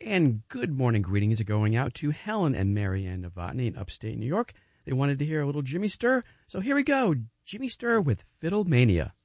And good morning greetings are going out to Helen and Marianne Novotny in upstate New York. They wanted to hear a little Jimmy Sturr, so here we go. Jimmy Sturr with Fiddle Mania.